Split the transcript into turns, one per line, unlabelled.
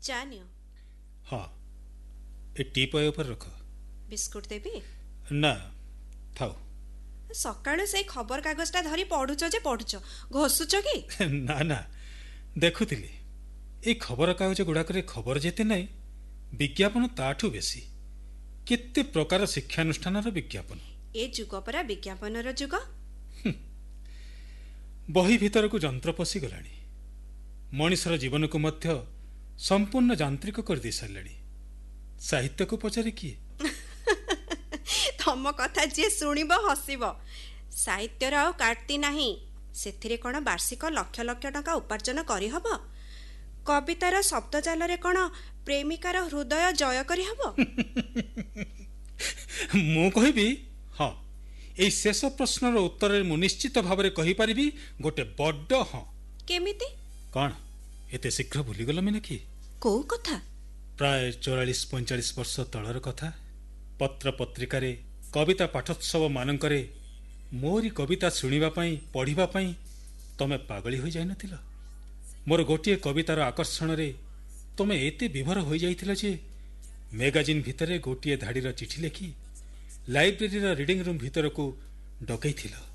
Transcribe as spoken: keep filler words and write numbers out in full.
ଚା ନିଅ।
ହଁ, ଏ ଟିପୟ ଉପରେ ରଖ।
ବିସ୍କୁଟ ଦେବି?
ନା, ଥାଉ।
ସକାଳୁ ସେଇ ଖବର କାଗଜଟା ଧରି ପଢୁଛ ଯେ ପଢୁଛ, ଘଷୁଛ କି?
ନା ନା, ଦେଖୁଥିଲି ଏଇ ଖବରକାଗଜ ଗୁଡ଼ାକରେ ଖବର ଯେତେ ନାହିଁ, ବିଜ୍ଞାପନ ତାଠୁ ବେଶୀ। କେତେ ପ୍ରକାର ଶିକ୍ଷାନୁଷ୍ଠାନର ବିଜ୍ଞାପନ।
ଏ ଯୁଗ ପରା ବିଜ୍ଞାପନର ଯୁଗ।
ବହି ଭିତରକୁ ଯନ୍ତ୍ର ପଶିଗଲାଣି। ମଣିଷର ଜୀବନକୁ ମଧ୍ୟ ସମ୍ପୂର୍ଣ୍ଣ ଯାନ୍ତ୍ରିକ କରିଦେଇ ସାରିଲାଣି। ସାହିତ୍ୟକୁ ପଚାରେ କିଏ?
ତମ କଥା ଯିଏ ଶୁଣିବ ହସିବ। ସାହିତ୍ୟର ଆଉ କାଟ୍ତି ନାହିଁ। ସେଥିରେ କ'ଣ ବାର୍ଷିକ ଲକ୍ଷ ଲକ୍ଷ ଟଙ୍କା ଉପାର୍ଜନ କରିହବ? କବିତାର ଶବ୍ଦଜାଲରେ କ'ଣ ପ୍ରେମିକାର ହୃଦୟ ଜୟ କରିହବ?
ମୁଁ କହିବି ହଁ। ଏଇ ଶେଷ ପ୍ରଶ୍ନର ଉତ୍ତରରେ ମୁଁ ନିଶ୍ଚିତ ଭାବରେ କହିପାରିବି ଗୋଟେ ବଡ ହଁ।
କେମିତି?
କ'ଣ ଏତେ ଶୀଘ୍ର ଭୁଲିଗଲ ମିନାକ୍ଷୀ?
କୋଉ କଥା?
ପ୍ରାୟ ଚଉରାଳିଶ ପଇଁଚାଳିଶ ବର୍ଷ ତଳର କଥା। ପତ୍ର ପତ୍ରିକାରେ, କବିତା ପାଠୋତ୍ସବ ମାନଙ୍କରେ ମୋରି କବିତା ଶୁଣିବା ପାଇଁ, ପଢ଼ିବା ପାଇଁ ତମେ ପାଗଳି ହୋଇଯାଇନଥିଲ? ମୋର ଗୋଟିଏ କବିତାର ଆକର୍ଷଣରେ ତମେ ଏତେ ବିଭୋର ହୋଇଯାଇଥିଲ ଯେ ମ୍ୟାଗାଜିନ୍ ଭିତରେ ଗୋଟିଏ ଧାଡ଼ିର ଚିଠି ଲେଖି ଲାଇବ୍ରେରୀର ରିଡିଂ ରୁମ୍ ଭିତରକୁ ଡକେଇଥିଲ।